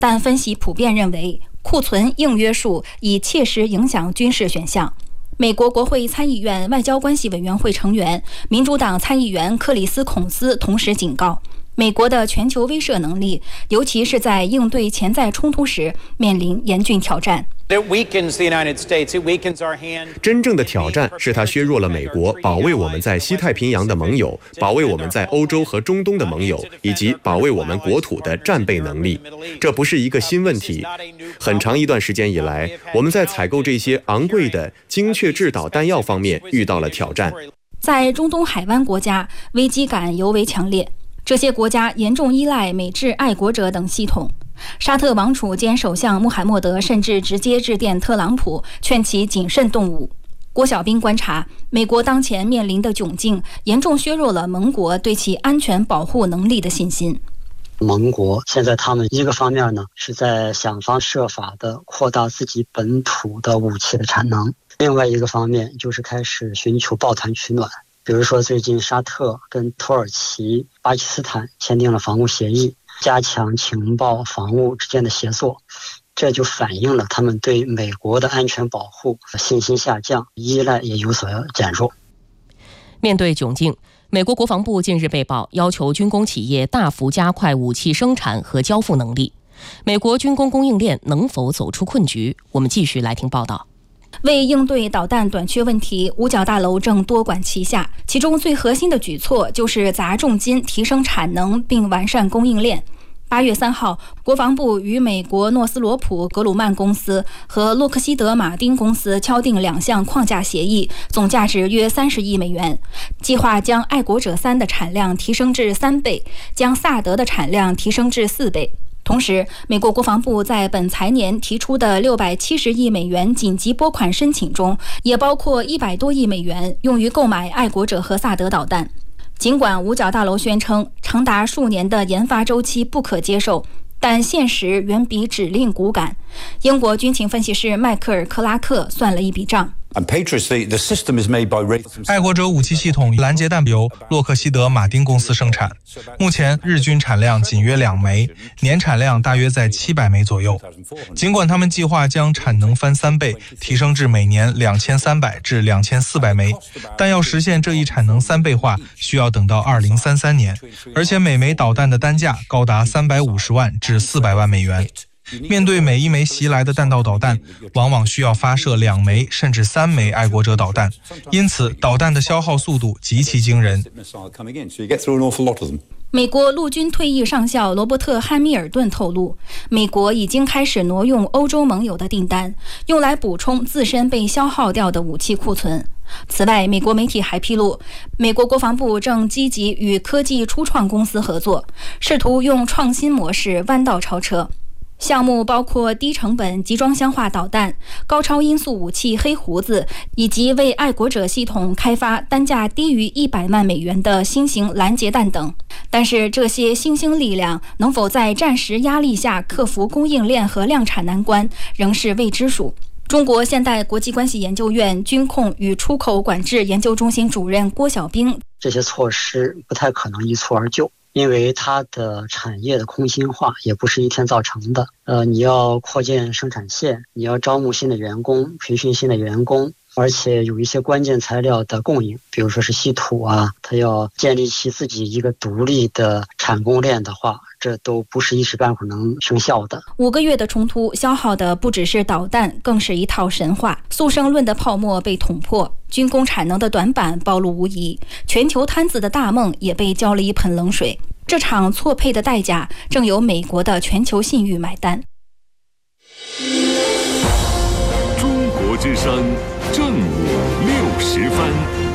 但分析普遍认为，库存硬约束已切实影响军事选项。美国国会参议院外交关系委员会成员、民主党参议员克里斯·孔斯同时警告，美国的全球威慑能力，尤其是在应对潜在冲突时，面临严峻挑战。 真正的挑战是它削弱了美国保卫我们在西太平洋的盟友，保卫我们在欧洲和中东的盟友，以及保卫我们国土的战备能力。这不是一个新问题，很长一段时间以来，我们在采购这些昂贵的精确制导弹药方面遇到了挑战。 在中东海湾国家，危机感尤为强烈，这些国家严重依赖美制爱国者等系统。沙特王储兼首相穆罕默德甚至直接致电特朗普，劝其谨慎动武。郭小兵观察，美国当前面临的窘境，严重削弱了盟国对其安全保护能力的信心。 盟国现在他们一个方面呢，是在想方设法的扩大自己本土的武器的产能，另外一个方面就是开始寻求抱团取暖。比如说最近沙特跟土耳其、巴基斯坦签订了防务协议，加强情报防务之间的协作，这就反映了他们对美国的安全保护信心下降，依赖也有所减弱。 面对窘境，美国国防部近日被曝要求军工企业大幅加快武器生产和交付能力。美国军工供应链能否走出困局？我们继续来听报道。 为应对导弹短缺问题，五角大楼正多管齐下，其中最核心的举措就是砸重金提升产能并完善供应链。8月3号，国防部与美国诺斯罗普格鲁曼公司和洛克希德马丁公司敲定2项框架协议，总价值约30亿美元，计划将爱国者3的产量提升至3倍，将萨德的产量提升至4倍。同时，美国国防部在本财年提出的670亿美元紧急拨款申请中，也包括100多亿美元用于购买爱国者和萨德导弹。尽管五角大楼宣称长达数年的研发周期不可接受，但现实远比指令骨感。英国军情分析师迈克尔·克拉克算了一笔账。 爱国者武器系统拦截弹由洛克希德马丁公司生产，目前日均产量仅约2枚，年产量大约在700枚左右。尽管他们计划将产能翻3倍，提升至每年2300至2400枚，但要实现这一产能3倍化，需要等到2033年，而且每枚导弹的单价高达350万至400万美元。面对每一枚袭来的弹道导弹，往往需要发射2枚甚至3枚爱国者导弹，因此导弹的消耗速度极其惊人。 美国陆军退役上校罗伯特·汉密尔顿透露，美国已经开始挪用欧洲盟友的订单，用来补充自身被消耗掉的武器库存。此外，美国媒体还披露，美国国防部正积极与科技初创公司合作，试图用创新模式弯道超车。项目包括低成本集装箱化导弹、高超音速武器黑胡子，以及为爱国者系统开发单价低于100万美元的新型拦截弹等。但是这些新兴力量能否在战时压力下克服供应链和量产难关，仍是未知数。中国现代国际关系研究院军控与出口管制研究中心主任郭小兵： 这些措施不太可能一蹴而就，因为它的产业的空心化也不是一天造成的。你要扩建生产线，你要招募新的员工，培训新的员工，而且有一些关键材料的供应，比如说是稀土啊，它要建立起自己一个独立的产供链的话，这都不是一时半会儿能生效的。 5个月的冲突消耗的不只是导弹，更是一套神话。速胜论的泡沫被捅破，军工产能的短板暴露无遗，全球摊子的大梦也被浇了一盆冷水。这场错配的代价正由美国的全球信誉买单。 中国之声正午60分。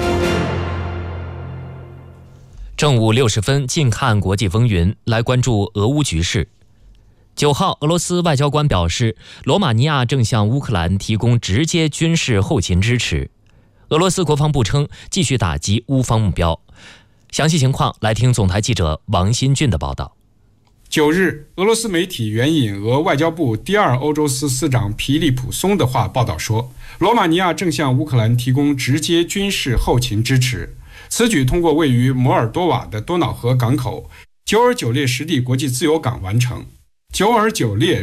正午60分，近看国际风云，来关注俄乌局势。9号，俄罗斯外交官表示，罗马尼亚正向乌克兰提供直接军事后勤支持。俄罗斯国防部称，继续打击乌方目标。详细情况来听总台记者王新俊的报道。 9日，俄罗斯媒体援引俄外交部第2欧洲司司长皮利普松的话报道说，罗马尼亚正向乌克兰提供直接军事后勤支持。此举通过位于摩尔多瓦的多瑙河港口久尔久列什地国际自由港完成。久尔久列